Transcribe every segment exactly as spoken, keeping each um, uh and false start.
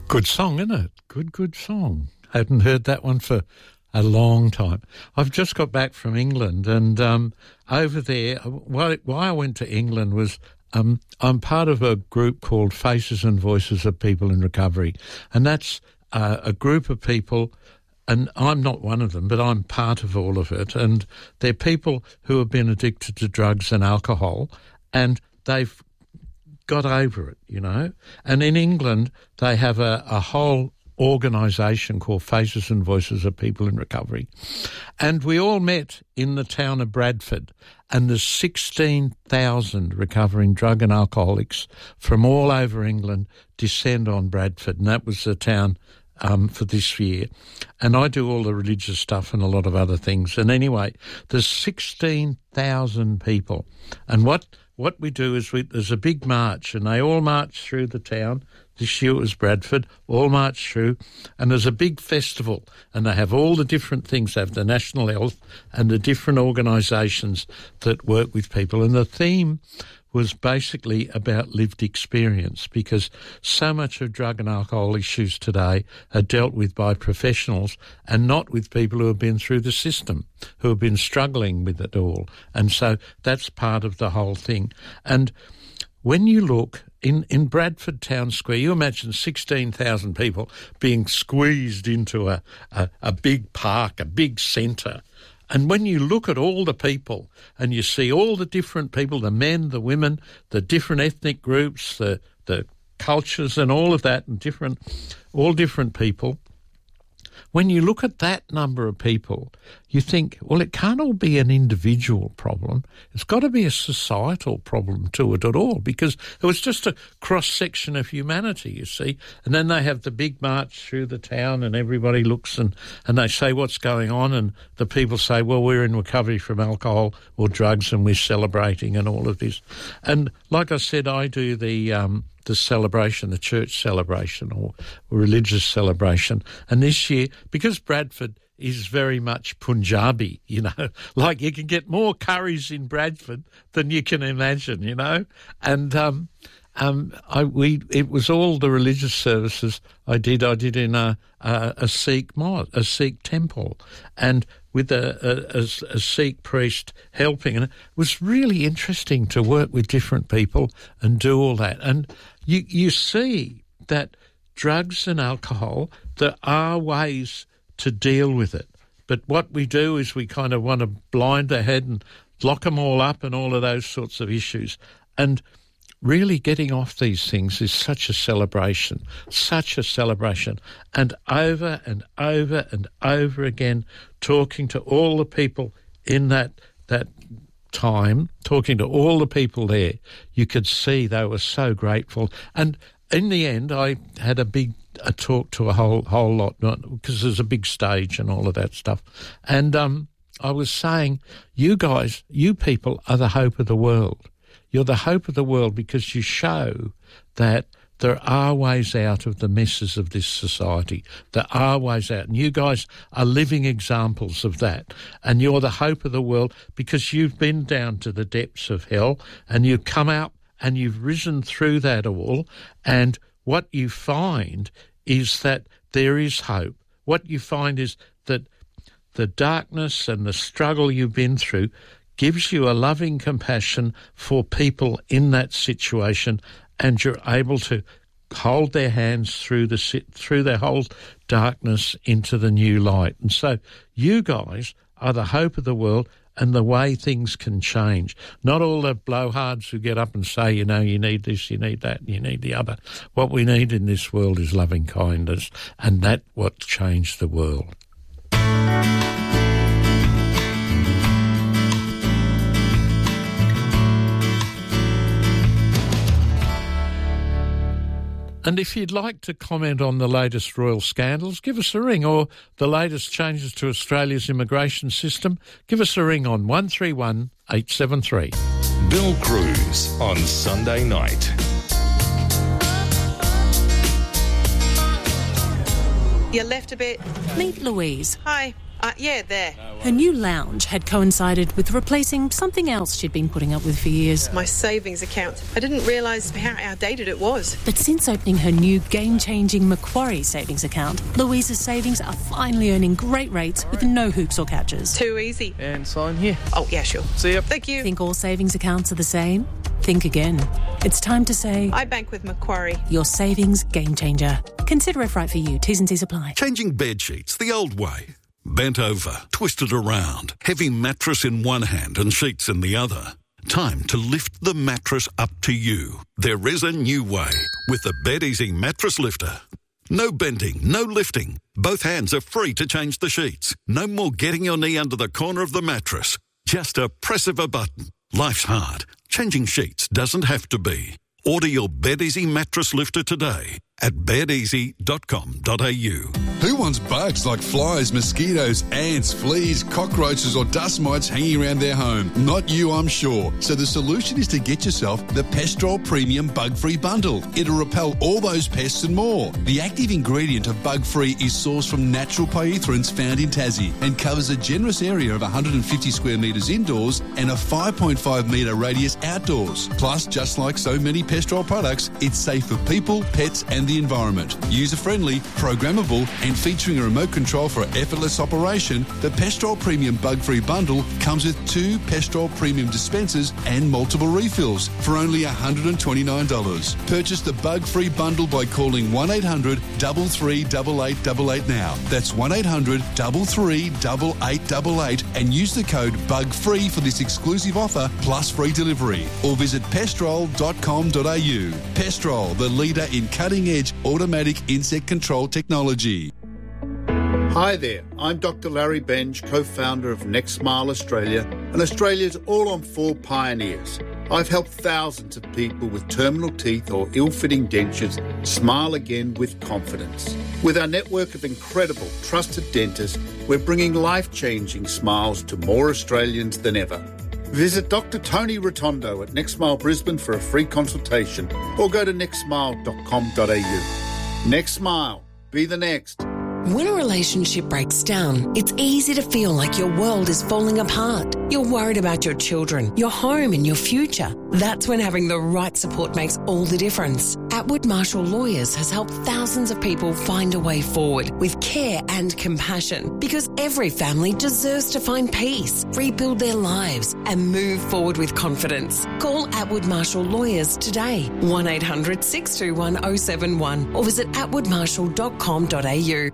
Good song, isn't it? Good, good song. Hadn't heard that one for a long time. I've just got back from England, and um, over there, why, why I went to England was um, I'm part of a group called Faces and Voices of People in Recovery, and that's uh, a group of people, and I'm not one of them, but I'm part of all of it, and they're people who have been addicted to drugs and alcohol, and they've got over it, you know. And in England, they have a, a whole organisation called Faces and Voices of People in Recovery. And we all met in the town of Bradford, and there's sixteen thousand recovering drug and alcoholics from all over England descend on Bradford, and that was the town um, for this year. And I do all the religious stuff and a lot of other things. And anyway, there's sixteen thousand people. And what... What we do is we, there's a big march, and they all march through the town. This year it was Bradford, all march through, and there's a big festival, and they have all the different things. They have the National Health and the different organisations that work with people. And the theme was basically about lived experience, because so much of drug and alcohol issues today are dealt with by professionals and not with people who have been through the system, who have been struggling with it all. And so that's part of the whole thing. And when you look in, in Bradford Town Square, you imagine sixteen thousand people being squeezed into a, a, a big park, a big centre. And when you look at all the people and you see all the different people, the men, the women, the different ethnic groups, the the cultures and all of that, and different, all different people, when you look at that number of people, you think, well, it can't all be an individual problem. It's got to be a societal problem to it at all, because it was just a cross-section of humanity, you see. And then they have the big march through the town, and everybody looks and, and they say what's going on, and the people say, well, we're in recovery from alcohol or drugs and we're celebrating and all of this. And like I said, I do the... Um, the celebration, the church celebration or religious celebration. And this year, because Bradford is very much Punjabi, you know, like you can get more curries in Bradford than you can imagine, you know. And um, um, I we it was all the religious services I did. I did in a a, a Sikh mosque, a Sikh temple, and with a, a, a, a Sikh priest helping. And it was really interesting to work with different people and do all that. And you you see that drugs and alcohol, there are ways to deal with it. But what we do is we kind of want to blind their head and lock them all up and all of those sorts of issues. And really getting off these things is such a celebration, such a celebration. And over and over and over again, talking to all the people in that that time, talking to all the people there, you could see they were so grateful. And in the end, I had a big a talk to a whole whole lot, because there's a big stage and all of that stuff. And um, I was saying, you guys, you people are the hope of the world. You're the hope of the world because you show that there are ways out of the messes of this society. There are ways out. And you guys are living examples of that. And you're the hope of the world because you've been down to the depths of hell and you've come out and you've risen through that all. And what you find is that there is hope. What you find is that the darkness and the struggle you've been through gives you a loving compassion for people in that situation, and you're able to hold their hands through the through their whole darkness into the new light. And so you guys are the hope of the world and the way things can change. Not all the blowhards who get up and say, you know, you need this, you need that, you need the other. What we need in this world is loving kindness, and that's what changed the world. And if you'd like to comment on the latest royal scandals, give us a ring, or the latest changes to Australia's immigration system, give us a ring on one three one, eight seven three. Bill Cruz on Sunday night. You left a bit. Meet Louise. Hi. Uh, yeah, there. Her new lounge had coincided with replacing something else she'd been putting up with for years. My savings account. I didn't realise how outdated it was. But since opening her new game-changing Macquarie savings account, Louisa's savings are finally earning great rates with no hoops or catches. Too easy. And sign here. Oh, yeah, sure. See ya. Thank you. Think all savings accounts are the same? Think again. It's time to say... I bank with Macquarie. Your savings game changer. Consider if right for you. T's and C's apply. Changing bed sheets the old way. Bent over, twisted around, heavy mattress in one hand and sheets in the other. Time to lift the mattress up to you. There is a new way with the BedEasy Mattress Lifter. No bending, no lifting. Both hands are free to change the sheets. No more getting your knee under the corner of the mattress. Just a press of a button. Life's hard. Changing sheets doesn't have to be. Order your BedEasy Mattress Lifter today at bed easy dot com dot a u. Who wants bugs like flies, mosquitoes, ants, fleas, cockroaches or dust mites hanging around their home? Not you, I'm sure. So the solution is to get yourself the Pestrol Premium Bug-Free Bundle. It'll repel all those pests and more. The active ingredient of Bug-Free is sourced from natural pyrethroids found in Tassie and covers a generous area of one hundred fifty square metres indoors and a five point five metre radius outdoors. Plus, just like so many Pestrol products, it's safe for people, pets and the environment. User-friendly, programmable and featuring a remote control for effortless operation, the Pestrol Premium Bug-Free Bundle comes with two Pestrol Premium dispensers and multiple refills for only one hundred twenty-nine dollars. Purchase the Bug-Free Bundle by calling one eight hundred, three three eight, eight eight eight now. That's one eight hundred, three three eight, eight eight eight and use the code BUGFREE for this exclusive offer plus free delivery. Or visit pestrol dot com dot a u. Pestrol, the leader in cutting-edge automatic insect control technology. Hi there, I'm Doctor Larry Benj, co-founder of NextSmile Australia and Australia's all-on-four pioneers. I've helped thousands of people with terminal teeth or ill-fitting dentures smile again with confidence. With our network of incredible, trusted dentists, we're bringing life-changing smiles to more Australians than ever. Visit Doctor Tony Rotondo at NextSmile Brisbane for a free consultation or go to next smile dot com dot a u. NextSmile. Be the next. When a relationship breaks down, it's easy to feel like your world is falling apart. You're worried about your children, your home and your future. That's when having the right support makes all the difference. Atwood Marshall Lawyers has helped thousands of people find a way forward with care and compassion because every family deserves to find peace, rebuild their lives and move forward with confidence. Call Atwood Marshall Lawyers today, one eight hundred, six two one, oh seven one or visit atwood marshall dot com dot a u.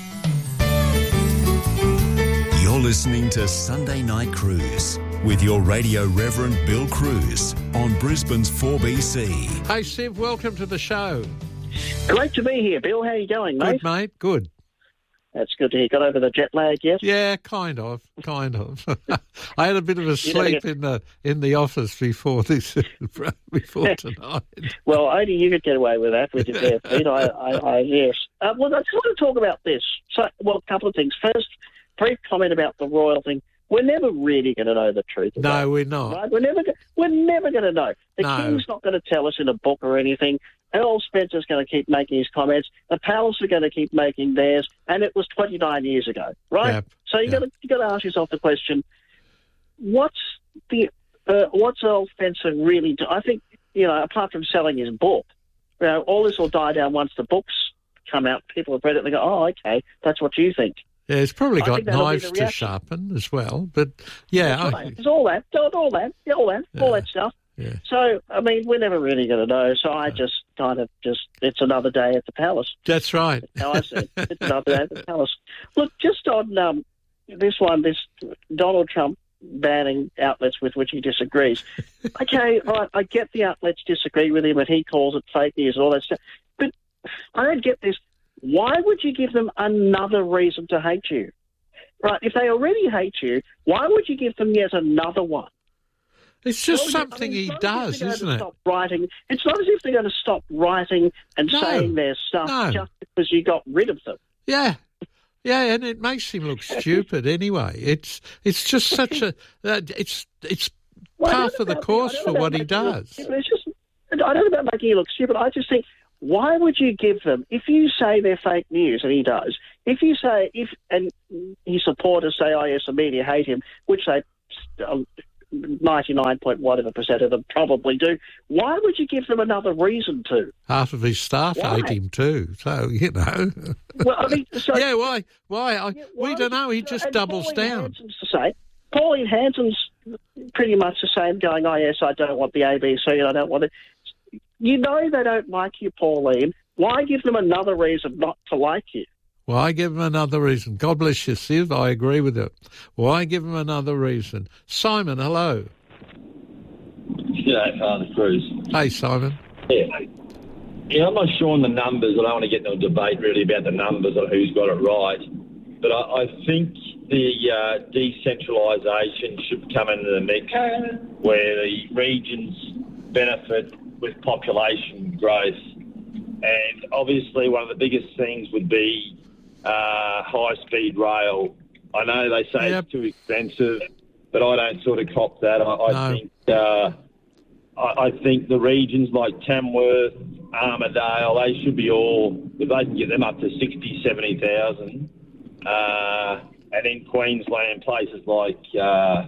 You're listening to Sunday Night Cruise with your radio Reverend Bill Cruz on Brisbane's four B C. Hey, Siv, welcome to the show. Great to be here, Bill. How are you going, mate? Good, mate. Good. That's good to hear. Got over the jet lag yet? Yeah, kind of, kind of. I had a bit of a sleep get... in the in the office before this, before tonight. Well, only you could get away with that with your bare feet. I, I, I yes. Uh, well, I just want to talk about this. So, well, a couple of things. First, brief comment about the royal thing. We're never really going to know the truth. No, it, we're not. Right? We're never. We're never going to know. The no. King's not going to tell us in a book or anything. Earl Spencer's going to keep making his comments. The palace are going to keep making theirs, and it was twenty-nine years ago, right? Yep. So you yep. got to you got to ask yourself the question: What's the uh, what's Earl Spencer really do? I think you know, apart from selling his book, you know, all this will die down once the books come out. People have read it and they go, "Oh, okay, that's what you think." Yeah, it's probably got knives to sharpen as well, but yeah, right. It's all that, all that, all that, yeah. all that stuff. Yeah. So, I mean, we're never really going to know. So I just kind of just, it's another day at the palace. That's right. That's how I see it. It's another day at the palace. Look, just on um, this one, this Donald Trump banning outlets with which he disagrees. Okay, all right, I get the outlets disagree with him and he calls it fake news and all that stuff. But I don't get this. Why would you give them another reason to hate you? Right, if they already hate you, why would you give them yet another one? It's just well, I something mean, he does, isn't it? Stop writing. It's not as if they're going to stop writing and no, saying their stuff no. just because you got rid of them. Yeah, yeah, and it makes him look stupid anyway. It's it's just such a uh, it's it's well, part of the course for what he does. It's just I don't know about making you look stupid. I just think why would you give them, if you say they're fake news, and he does, if you say, if and his supporters say, oh, yes, the media hate him, which they, um, ninety-nine point whatever percent of them probably do, why would you give them another reason to? Half of his staff why? hate him too, so, you know. Well, I mean, so, yeah, why? Why? I, yeah, why? We don't know, he just doubles Pauline down. Hanson's the same. Pauline Hanson's pretty much the same, going, oh, yes, I don't want the A B C and I don't want it. You know they don't like you, Pauline. Why give them another reason not to like you? Why give them another reason? God bless you, Siv. I agree with it. Why give them another reason? Simon, hello. G'day, Father Cruz. Hey, Simon. Yeah. Yeah, I'm not sure on the numbers. I don't want to get into a debate really about the numbers or who's got it right. But I, I think the uh, decentralisation should come into the mix where the regions benefit with population growth. And obviously one of the biggest things would be uh, high-speed rail. I know they say yep. it's too expensive, but I don't sort of cop that. I, I no. think uh, I, I think the regions like Tamworth, Armidale, they should be all, if they can get them up to sixty, seventy thousand. Uh, and in Queensland, places like uh,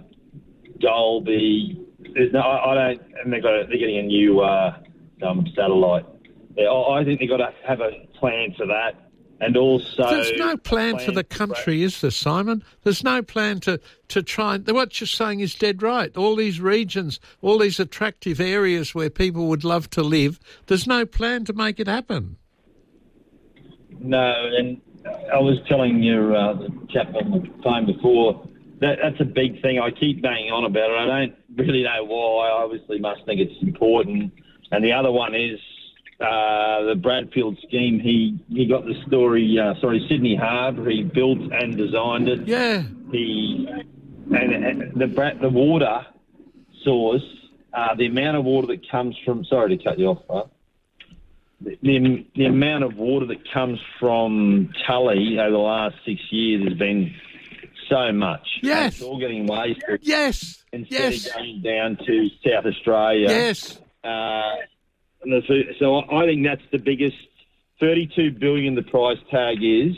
Dalby, there's no, I, I don't, and they've got, they're getting a new uh, um, satellite. Yeah, I think they've got to have a plan for that. And also... There's no plan, plan for the country, for... is there, Simon? There's no plan to, to try and... What you're saying is dead right. All these regions, all these attractive areas where people would love to live, there's no plan to make it happen. No, and I was telling your uh, the chap on the phone before, that that's a big thing. I keep banging on about it. I don't really know why. I obviously must think it's important. And the other one is... Uh, the Bradfield scheme, he, he got the story, uh, sorry, Sydney Harbour, he built and designed it. Yeah. He, and, and the the water source, uh, the amount of water that comes from, sorry to cut you off, right? the, the, the amount of water that comes from Tully over the last six years has been so much. Yes. It's all getting wasted. Yes. Instead yes. of going down to South Australia. Yes. Uh, So I think that's the biggest, thirty-two billion dollars the price tag is,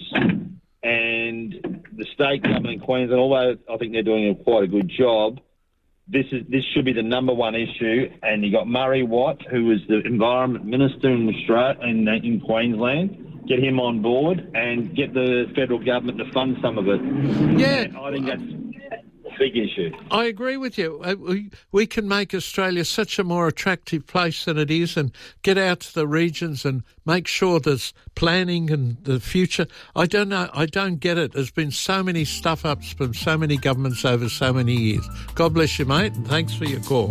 and the state government in Queensland, although I think they're doing a, quite a good job, this is this should be the number one issue. And you got Murray Watt, who was the Environment Minister in Australia, in, in Queensland. Get him on board and get the federal government to fund some of it. Yeah, and I think that's big issue. I agree with you. We, we can make Australia such a more attractive place than it is and get out to the regions and make sure there's planning and the future. I don't know. I don't get it. There's been so many stuff-ups from so many governments over so many years. God bless you, mate, and thanks for your call.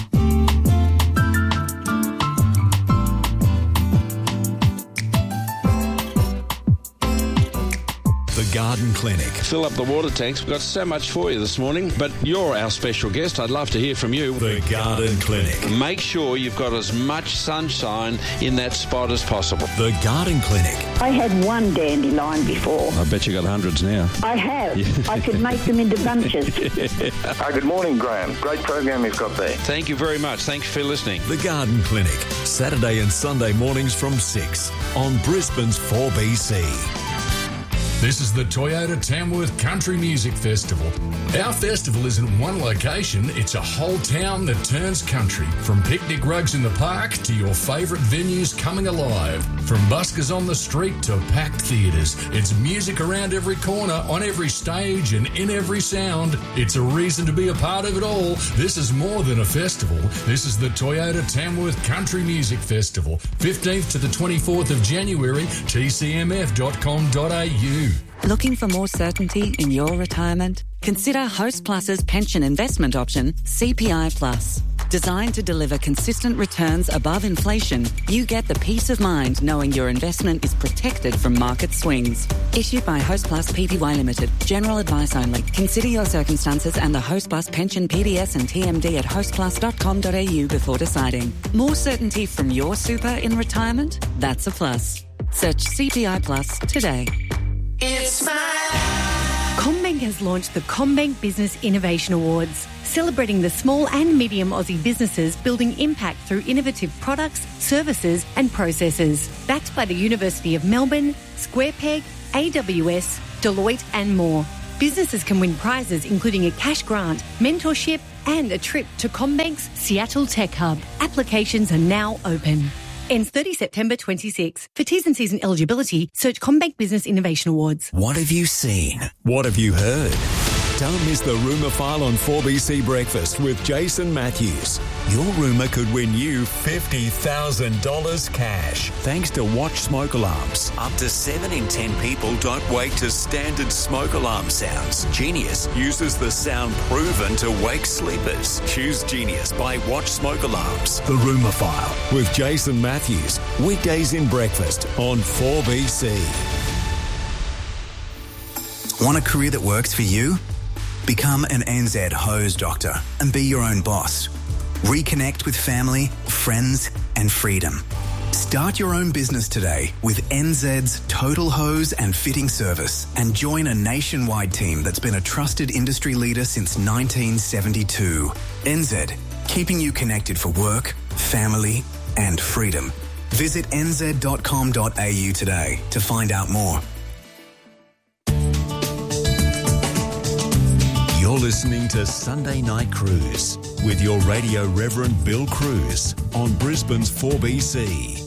The Garden Clinic. Fill up the water tanks. We've got so much for you this morning, but you're our special guest. I'd love to hear from you. The Garden Clinic. Make sure you've got as much sunshine in that spot as possible. The Garden Clinic. I had one dandelion before. I bet you got hundreds now. I have. Yeah. I could make them into bunches. Hi, good morning, Graham. Great program you've got there. Thank you very much. Thanks for listening. The Garden Clinic. Saturday and Sunday mornings from six on Brisbane's four B C. This is the Toyota Tamworth Country Music Festival. Our festival isn't one location, it's a whole town that turns country. From picnic rugs in the park to your favourite venues coming alive. From buskers on the street to packed theatres. It's music around every corner, on every stage and in every sound. It's a reason to be a part of it all. This is more than a festival. This is the Toyota Tamworth Country Music Festival. fifteenth to the twenty-fourth of January, t c m f dot com dot a u. Looking for more certainty in your retirement? Consider Host Plus's pension investment option, C P I Plus. Designed to deliver consistent returns above inflation, you get the peace of mind knowing your investment is protected from market swings. Issued by Host Plus Pty Limited. General advice only. Consider your circumstances and the Host Plus pension P D S and T M D at host plus dot com dot a u before deciding. More certainty from your super in retirement? That's a plus. Search C P I Plus today. It's my... CommBank has launched the CommBank Business Innovation Awards. celebrating the small and medium Aussie businesses building impact through innovative products, services and processes. Backed by the University of Melbourne, SquarePeg, A W S, Deloitte and more. Businesses can win prizes including a cash grant, mentorship and a trip to CommBank's Seattle Tech Hub. Applications are now open. Ends thirtieth September twenty-six. For T's and C's and eligibility, search CommBank Business Innovation Awards. What have you seen? What have you heard? Don't miss the Rumour File on four B C Breakfast with Jason Matthews. Your rumour could win you fifty thousand dollars cash thanks to Watch Smoke Alarms. Up to seven in ten people don't wake to standard smoke alarm sounds. Genius uses the sound proven to wake sleepers. Choose Genius by Watch Smoke Alarms. The Rumour File with Jason Matthews. Weekdays in breakfast on four B C. Want a career that works for you? Become an N Z hose doctor and be your own boss. Reconnect with family, friends and freedom. Start your own business today with N Z's Total Hose and Fitting Service and join a nationwide team that's been a trusted industry leader since nineteen seventy-two. N Z, keeping you connected for work, family and freedom. Visit n z dot com dot a u today to find out more. You're listening to Sunday Night Cruise with your radio Reverend Bill Cruz on Brisbane's four B C.